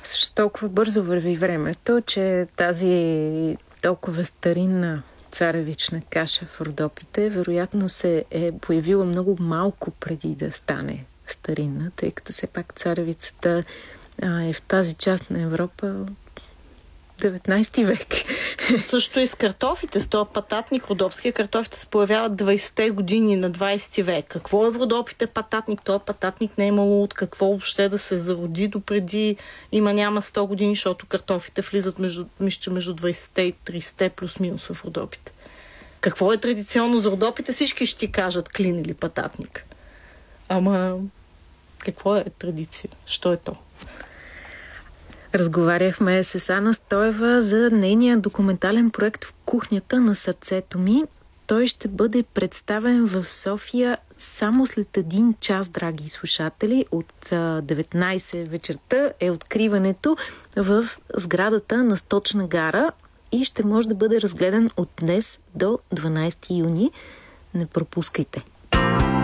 Също толкова бързо върви времето, че тази толкова старинна царевична каша в Родопите вероятно се е появила много малко преди да стане старинна, тъй като все пак царевицата е в тази част на Европа 19 век. Също и с картофите, с този пататник родопския, картофите се появяват 20-те години на 20 век. Какво е в Родопите пататник? Този пататник не е имало от какво въобще да се зароди допреди няма 100 години, защото картофите влизат между 20-те и 30-те плюс-минус в Родопите. Какво е традиционно за Родопите? Всички ще ти кажат клин или пататник. Ама какво е традиция? Що е то? Разговаряхме с Ана Стоева за нейния документален проект «В кухнята на сърцето ми». Той ще бъде представен в София само след 1 час, драги слушатели. От 19 вечерта е откриването в сградата на Сточна гара и ще може да бъде разгледан от днес до 12 юни. Не пропускайте!